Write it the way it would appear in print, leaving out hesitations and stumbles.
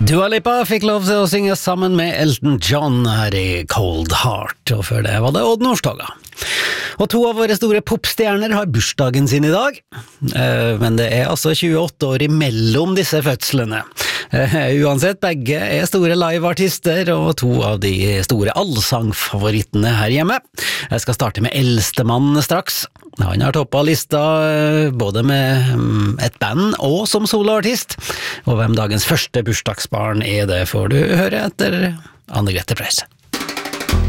Dua Lipa fikk lov til å synge sammen med Elton John her i Cold Heart, og før det var det Odd Nordstoga. Og to av våre store popstjerner har bursdagen sin i dag, men det er altså 28 år imellom disse fødslene. Uansett, begge er store liveartister, og to av de store allsangfavorittene her hjemme. Jeg skal starte med eldstemann straks. Han har toppet lista både med et band og som soloartist, og hvem dagens første bursdagsbarn er det får du høre etter Anne Grete Preus.